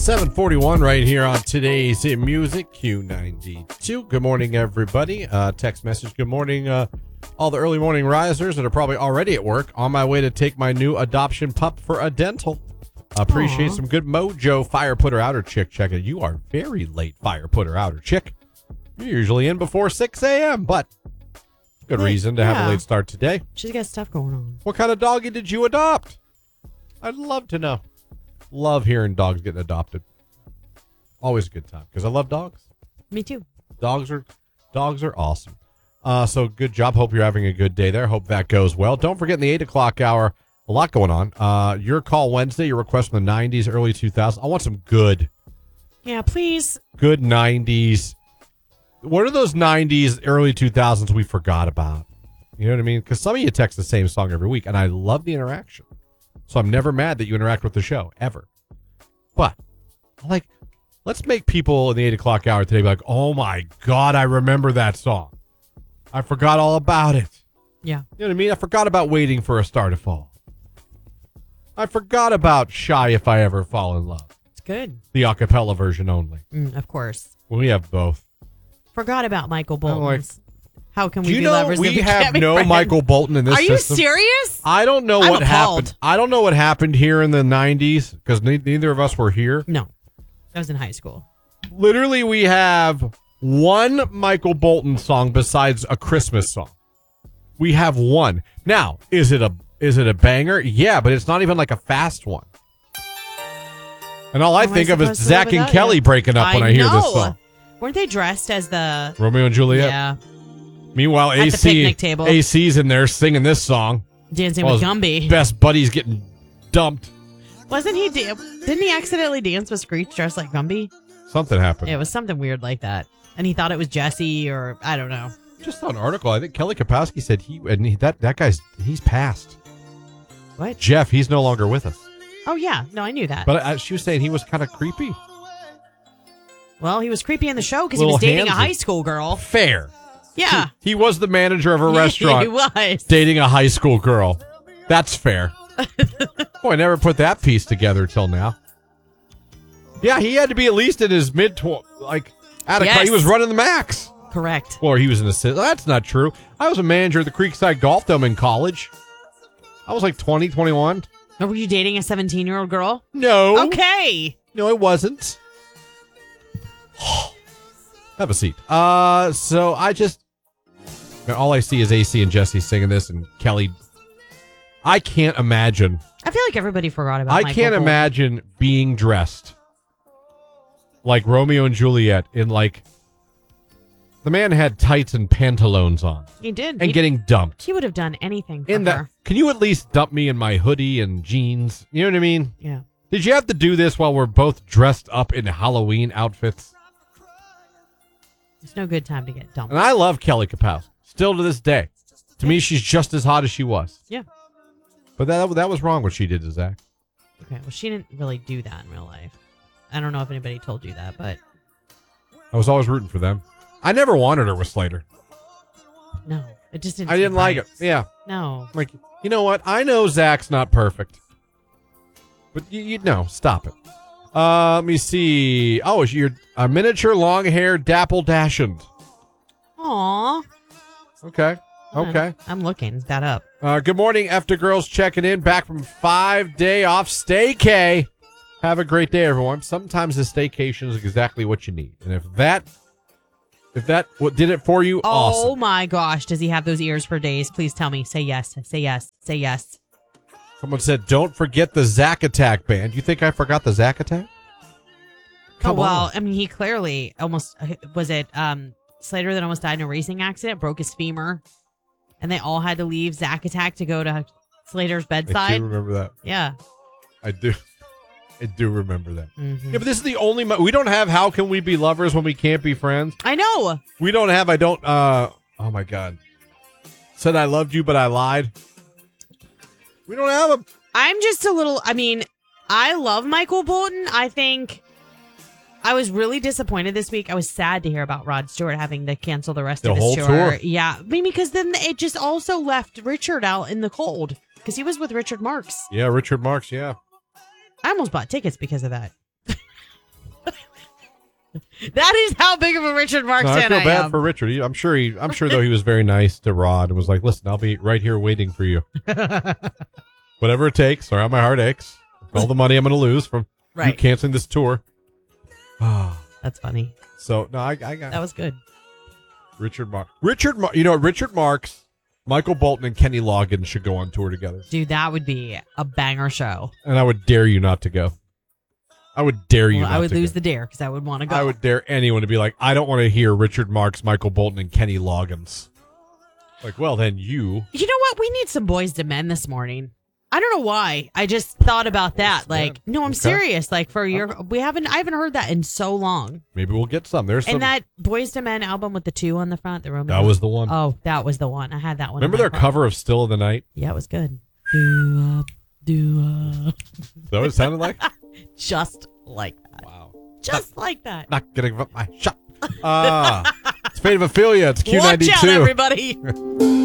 7:41 right here on today's Music Q92. Good morning, everybody. Text message. Good morning, all the early morning risers that are probably already at work. On my way to take my new adoption pup for a dental. Appreciate some good mojo. Fire putter outer chick. Check it. You are very late, fire putter outer chick. You're usually in before 6 a.m., but good reason to have a late start today. She's got stuff going on. What kind of doggy did you adopt? I'd love to know. Love hearing dogs getting adopted. Always a good time because I love dogs. Me too. Dogs are awesome. So good job. Hope you're having a good day there. Hope that goes well. Don't forget in the 8 o'clock hour, a lot going on. Your call Wednesday, your request from the 90s, early 2000s. I want some good. Yeah, please. Good 90s. What are those 90s, early 2000s we forgot about? You know what I mean? Because some of you text the same song every week, and I love the interaction. So I'm never mad that you interact with the show, ever. But, let's make people in the 8 o'clock hour today be like, oh my God, I remember that song. I forgot all about it. Yeah. You know what I mean? I forgot about Waiting for a Star to Fall. I forgot about Shy If I Ever Fall in Love. It's good. The a cappella version only. Of course. We have both. Forgot about Michael Bolton's. How can we be you know lovers? We have no friends? Michael Bolton in this system. Are you serious? I don't know what happened. I don't know what happened here in the 90s because neither of us were here. No. I was in high school. Literally, we have one Michael Bolton song besides a Christmas song. We have one. Now, is it a banger? Yeah, but it's not even like a fast one. And all I think of is Zach and Kelly breaking up when I hear this song. Weren't they dressed as the Romeo and Juliet? Yeah. Meanwhile, at the picnic table. AC's in there singing this song. Dancing with Gumby. Best buddy's getting dumped. Wasn't he? Didn't he accidentally dance with Screech dressed like Gumby? Something happened. It was something weird like that. And he thought it was Jesse or I don't know. Just saw an article. I think Kelly Kapowski said that guy's passed. What? Jeff, he's no longer with us. Oh, yeah. No, I knew that. But she was saying he was kind of creepy. Well, he was creepy in the show because he was dating a high school girl. Fair. Yeah. He was the manager of a restaurant. He was. Dating a high school girl. That's fair. Boy, I never put that piece together till now. Yeah, he had to be at least in his mid-20s. He was running the max. Correct. Or he was an assistant. That's not true. I was a manager at the Creekside Golf Dome in college. I was like 20, 21. Or were you dating a 17-year-old girl? No. Okay. No, it wasn't. Have a seat. So all I see is AC and Jesse singing this and Kelly. I can't imagine. I feel like everybody forgot about Michael Bolton. Imagine being dressed like Romeo and Juliet in the man had tights and pantaloons on. He did. And getting dumped. He would have done anything for her. Can you at least dump me in my hoodie and jeans? You know what I mean? Yeah. Did you have to do this while we're both dressed up in Halloween outfits? It's no good time to get dumped. And I love Kelly Kapowski. Still to this day. To me, she's just as hot as she was. Yeah. But that was wrong what she did to Zach. Okay, well, she didn't really do that in real life. I don't know if anybody told you that, but... I was always rooting for them. I never wanted her with Slater. No, it just didn't. I didn't like it. Yeah. No. You know what? I know Zach's not perfect. But you know, stop it. Let me see. Oh, you're a miniature long-haired Dapple Dashend. Aw. Okay. I'm looking that up. Good morning, After Girls checking in. Back from 5-day off staycay. Have a great day, everyone. Sometimes the staycation is exactly what you need. And if that what did it for you, awesome. Oh my gosh, does he have those ears for days? Please tell me. Say yes. Say yes. Say yes. Someone said, don't forget the Zack Attack band. You think I forgot the Zack Attack? Come on. I mean, he clearly almost, was it Slater that almost died in a racing accident, broke his femur, and they all had to leave Zack Attack to go to Slater's bedside? I do remember that. Yeah. I do remember that. Mm-hmm. Yeah, but this is the only... we don't have How Can We Be Lovers When We Can't Be Friends. I know. We don't have oh my God. Said I loved you, but I lied. We don't have them. I'm just a little... I mean, I love Michael Bolton. I think... I was really disappointed this week. I was sad to hear about Rod Stewart having to cancel the rest of his whole tour. Yeah. I mean, because then it just also left Richard out in the cold. Because he was with Richard Marx. Yeah, Richard Marx, yeah. I almost bought tickets because of that. That is how big of a Richard Marx No, I fan feel I bad am. for Richard. I'm sure though he was very nice to Rod and was like, "Listen, I'll be right here waiting for you, whatever it takes. Sorry, my heart aches. All the money I'm going to lose from you Right. canceling this tour." That's funny. So no, I got That was good. Richard Marx. You know what? Richard Marx, Michael Bolton, and Kenny Loggins should go on tour together. Dude, that would be a banger show. And I would dare you not to go. I would dare you Well, not I would to lose go. the dare because I would want to go. I would dare anyone to be like, I don't want to hear Richard Marx, Michael Bolton, and Kenny Loggins. Like, well, then you. You know what? We need some Boys to Men this morning. I don't know why. I just thought about that. Like, no, I'm Okay. serious. Like for your, I haven't heard that in so long. Maybe we'll get some. There's some. And that Boys to Men album with the 2 on the front, the Roman. That was the one. Oh, that was the one. I had that one. Remember in my their car. cover of Still of the Night? Yeah, it was good. Do up, do up. Is that what it sounded like? Just like that. Wow. Just like that. Not gonna give up my shot. It's Fate of Ophelia. It's Q92. Watch out, everybody.